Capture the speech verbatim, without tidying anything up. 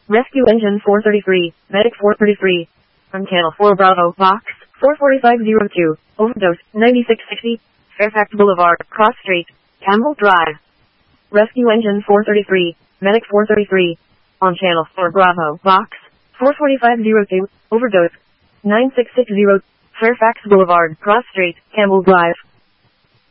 Rescue Engine four thirty-three, Medic four thirty-three. On Channel four Bravo, Box four forty-five oh two, Overdose ninety-six sixty, Fairfax Boulevard, Cross Street, Campbell Drive. Rescue Engine four thirty-three, Medic four thirty-three. On Channel four Bravo, Box four forty-five oh two, Overdose nine six six zero, Fairfax Boulevard, Cross Street, Campbell Drive.